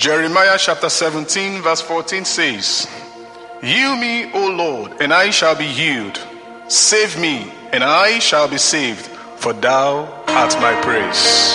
Jeremiah chapter 17 verse 14 says, Heal me, O Lord, and I shall be healed. Save me, and I shall be saved, for thou art my praise.